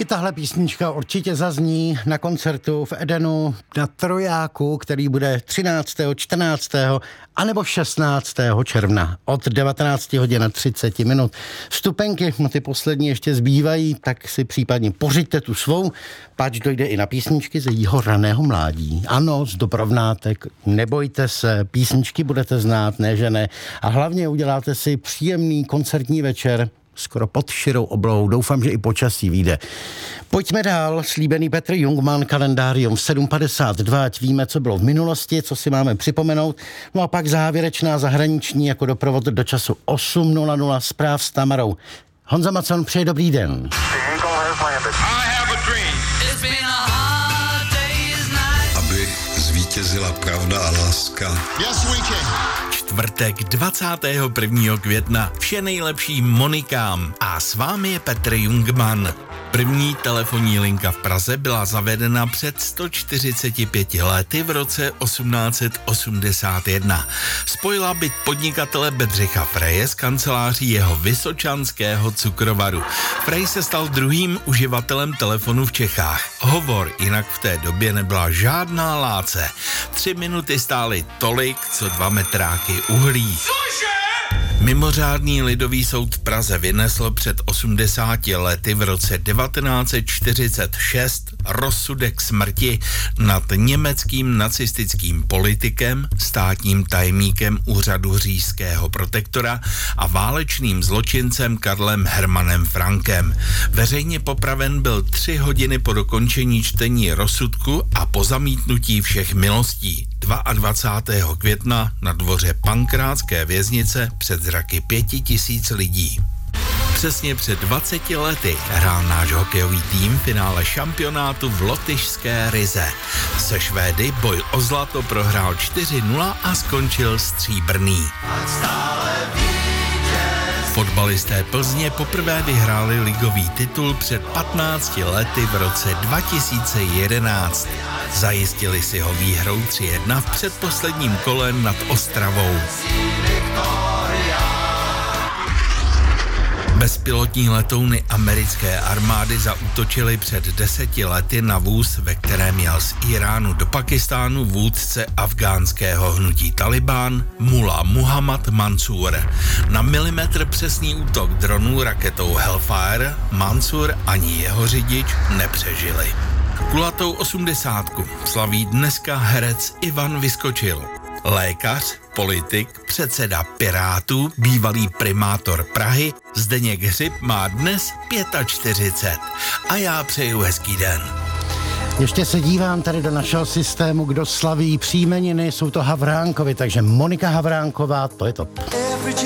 I tahle písnička určitě zazní na koncertu v Edenu na Trojáku, který bude 13., 14. anebo 16. června od 19 hodin a 30 minut. Vstupenky, ty poslední ještě zbývají, tak si případně pořiďte tu svou, pač dojde i na písničky ze jeho raného mládí. Ano, z Dobrovnátek, nebojte se, písničky budete znát, ne že ne. A hlavně uděláte si příjemný koncertní večer, skoro pod širou oblohou. Doufám, že i počasí vyjde. Pojďme dál. Slíbený Petr Jungmann, kalendárium 7.52, ať víme, co bylo v minulosti, co si máme připomenout. No a pak závěrečná zahraniční jako doprovod do času 8.00 zpráv s Tamarou. Honza Macon, přeje dobrý den. Aby zvítězila pravda a láska. Yes, we can. Čtvrtek 21. května. Vše nejlepší Monikám. A s vámi je Petr Jungmann. První telefonní linka v Praze byla zavedena před 145 lety v roce 1881. Spojila byt podnikatele Bedřicha Freje s kanceláří jeho vysočanského cukrovaru. Frej se stal druhým uživatelem telefonu v Čechách. Hovor jinak v té době nebyla žádná láce. 3 minuty stály tolik, co 2 metráky uhlí. Mimořádný lidový soud v Praze vynesl před 80 lety v roce 1946 rozsudek smrti nad německým nacistickým politikem, státním tajemníkem úřadu říšského protektora a válečným zločincem Karlem Hermannem Frankem. Veřejně popraven byl 3 hodiny po dokončení čtení rozsudku a po zamítnutí všech milostí. 22. května na dvoře Pankrátské věznice před zraky 5000 lidí. Přesně před 20 lety hrál náš hokejový tým finále šampionátu v lotyšské Rize. Se Švédy boj o zlato prohrál 4-0 a skončil stříbrný. Fotbalisté Plzně poprvé vyhráli ligový titul před 15 lety v roce 2011. Zajistili si ho výhrou 3-1 v předposledním kole nad Ostravou. Bezpilotní letouny americké armády zaútočily před 10 lety na vůz, ve kterém jel z Iránu do Pakistánu vůdce afgánského hnutí Talibán Mullah Muhammad Mansur. Na milimetr přesný útok dronů raketou Hellfire Mansur ani jeho řidič nepřežili. Kulatou 80 slaví dneska herec Ivan Vyskočil. Lékař, politik, předseda Pirátů, bývalý primátor Prahy, Zdeněk Hřib má dnes 45. A já přeju hezký den. Ještě se dívám tady do našeho systému, kdo slaví příjmeniny, jsou to Havránkovi, takže Monika Havránková, to je top.